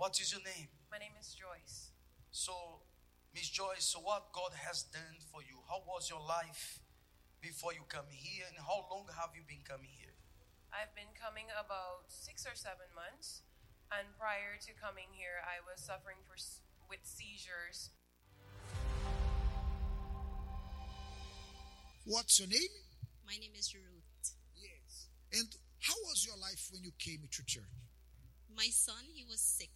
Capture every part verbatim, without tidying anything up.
What is your name? My name is Joyce. So, Miss Joyce, so what God has done for you? How was your life before you come here, and how long have you been coming here? I've been coming about six or seven months, and prior to coming here, I was suffering for, with seizures. What's your name? My name is Ruth. Yes. And how was your life when you came to church? My son, he was sick.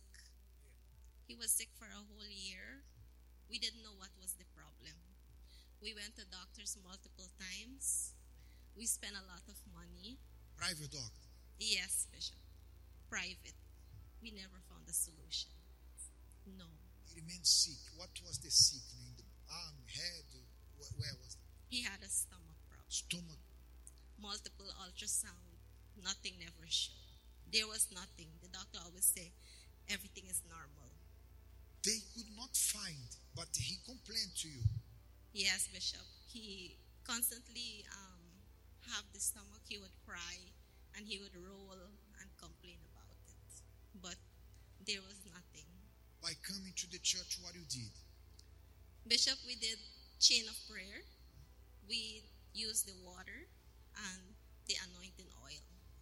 He was sick for a whole year. We didn't know what was the problem. We went to doctors multiple times. We spent a lot of money. Private doctor? Yes, Bishop. Private. We never found a solution. No. He remained sick. What was the sick? In the arm, head? Where was it? He had a stomach problem. Stomach? Multiple ultrasound. Nothing never showed. There was nothing. The doctor always say, everything is normal. They could not find, but he complained to you. Yes, Bishop. He constantly um, have the stomach. He would cry and he would roll and complain about it. But there was nothing. By coming to the church, what you did? Bishop, we did chain of prayer. We used the water and the anointing oil.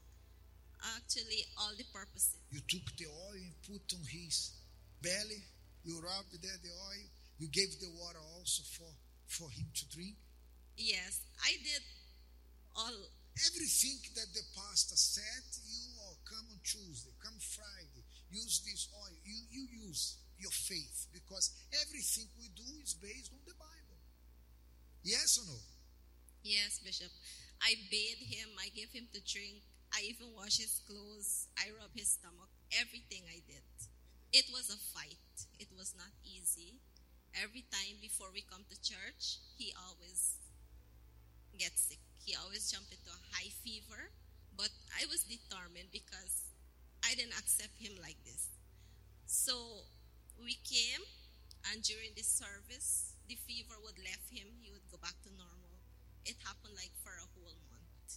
Actually, all the purposes. You took the oil and put on his belly. You rubbed there the oil. You gave the water also for, for him to drink. Yes, I did all. Everything that the pastor said, you all come on Tuesday, come Friday, use this oil. You, you use your faith, because everything we do is based on the Bible. Yes or no? Yes, Bishop. I bathed him. I gave him to drink. I even wash his clothes. I rub his stomach. Everything I did. It was a fight. It was not easy. Every time before we come to church, he always gets sick. He always jumped into a high fever. But I was determined because I didn't accept him like this. So we came, and during the service, the fever would leave him. He would go back to normal. It happened like for a whole month.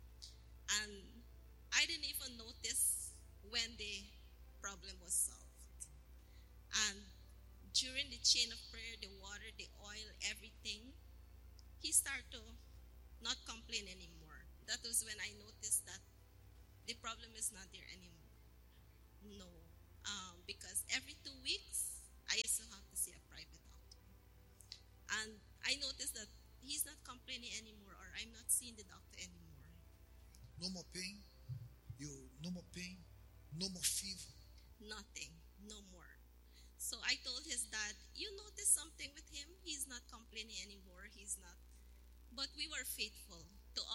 And I didn't even notice when the problem was solved. And during the chain of prayer, the water, the oil, everything, he started to not complain anymore. That was when I noticed that the problem is not there anymore. No. Um, because every two weeks, I used to have to see a private doctor. And I noticed that he's not complaining anymore, or I'm not seeing the doctor anymore. No more pain? You no more pain? No more fever? Nothing. No more. So I told his dad, you notice something with him? He's not complaining anymore. He's not. But we were faithful to